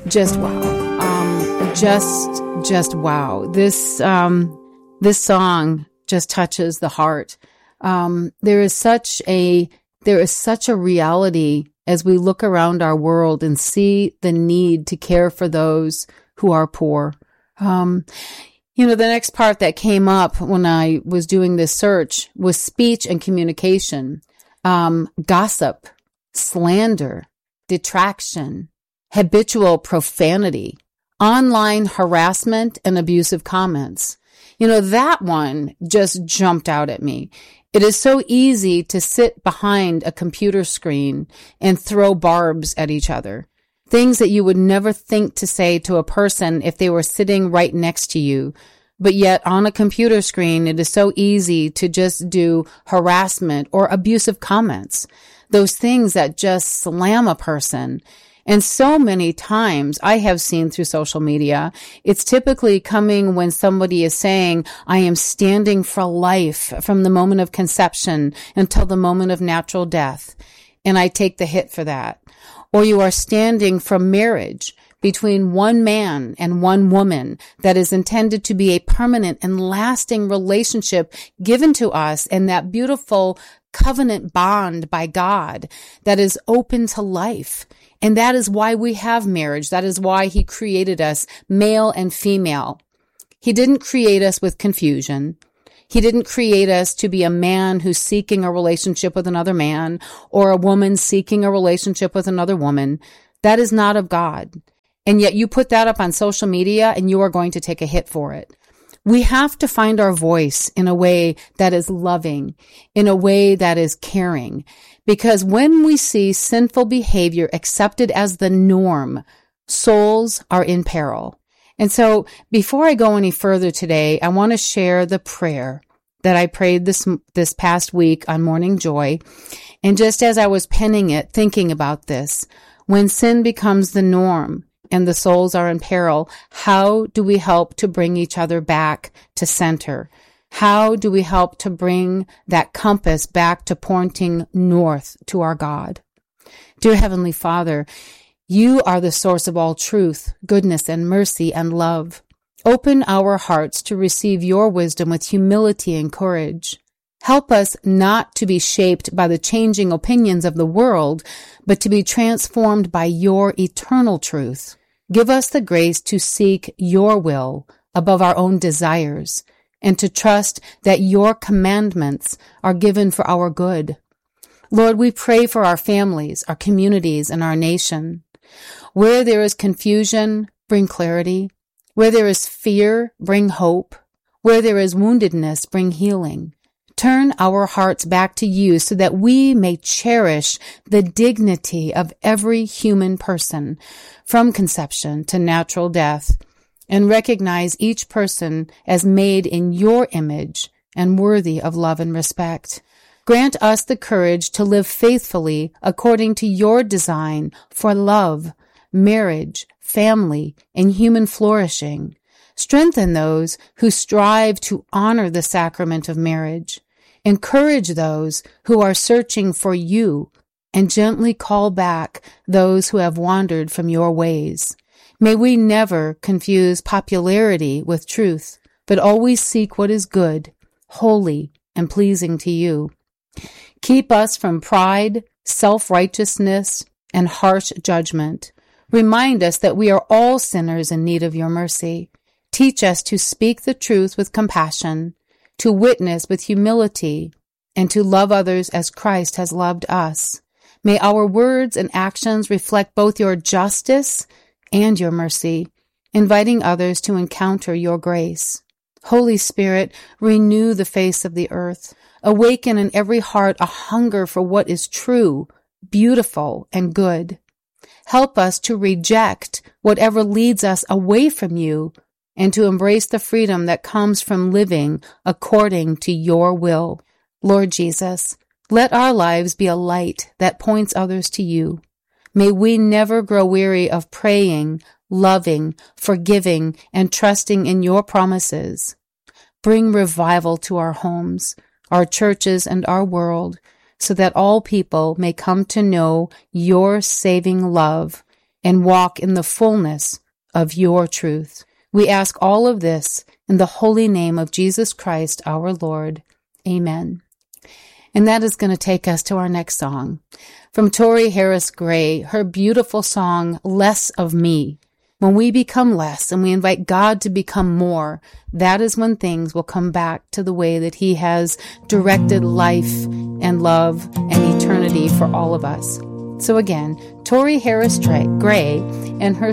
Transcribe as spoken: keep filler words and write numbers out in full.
Just wow. Um, just, just wow. This, um, this song just touches the heart. Um, there is such a, there is such a reality as we look around our world and see the need to care for those who are poor. Um, you know, the next part that came up when I was doing this search was speech and communication, um, gossip, slander, detraction, habitual profanity, online harassment, and abusive comments. You know, that one just jumped out at me. It is so easy to sit behind a computer screen and throw barbs at each other. Things that you would never think to say to a person if they were sitting right next to you. But yet on a computer screen, it is so easy to just do harassment or abusive comments. Those things that just slam a person. And so many times I have seen through social media, it's typically coming when somebody is saying, I am standing for life from the moment of conception until the moment of natural death. And I take the hit for that. Or you are standing for marriage between one man and one woman that is intended to be a permanent and lasting relationship given to us, and that beautiful covenant bond by God that is open to life. And that is why we have marriage. That is why he created us male and female. He didn't create us with confusion. He didn't create us to be a man who's seeking a relationship with another man or a woman seeking a relationship with another woman. That is not of God. And yet you put that up on social media and you are going to take a hit for it. We have to find our voice in a way that is loving, in a way that is caring. Because when we see sinful behavior accepted as the norm, souls are in peril. And so before I go any further today, I want to share the prayer that I prayed this this past week on Morning Joy. And just as I was penning it, thinking about this, when sin becomes the norm and the souls are in peril, how do we help to bring each other back to center? How do we help to bring that compass back to pointing north to our God? Dear Heavenly Father, you are the source of all truth, goodness, and mercy and love. Open our hearts to receive your wisdom with humility and courage. Help us not to be shaped by the changing opinions of the world, but to be transformed by your eternal truth. Give us the grace to seek your will above our own desires, and to trust that your commandments are given for our good. Lord, we pray for our families, our communities, and our nation. Where there is confusion, bring clarity. Where there is fear, bring hope. Where there is woundedness, bring healing. Turn our hearts back to you so that we may cherish the dignity of every human person from conception to natural death, and recognize each person as made in your image and worthy of love and respect. Grant us the courage to live faithfully according to your design for love, marriage, family, and human flourishing. Strengthen those who strive to honor the sacrament of marriage. Encourage those who are searching for you, and gently call back those who have wandered from your ways. May we never confuse popularity with truth, but always seek what is good, holy, and pleasing to you. Keep us from pride, self-righteousness, and harsh judgment. Remind us that we are all sinners in need of your mercy. Teach us to speak the truth with compassion, to witness with humility, and to love others as Christ has loved us. May our words and actions reflect both your justice and your mercy, inviting others to encounter your grace. Holy Spirit, renew the face of the earth. Awaken in every heart a hunger for what is true, beautiful, and good. Help us to reject whatever leads us away from you, and to embrace the freedom that comes from living according to your will. Lord Jesus, let our lives be a light that points others to you. May we never grow weary of praying, loving, forgiving, and trusting in your promises. Bring revival to our homes, our churches, and our world, so that all people may come to know your saving love and walk in the fullness of your truth. We ask all of this in the holy name of Jesus Christ, our Lord. Amen. And that is going to take us to our next song. From Tori Harris Gray, her beautiful song, Less of Me. When we become less and we invite God to become more, that is when things will come back to the way that He has directed life and love and eternity for all of us. So again, Tori Harris Gray and her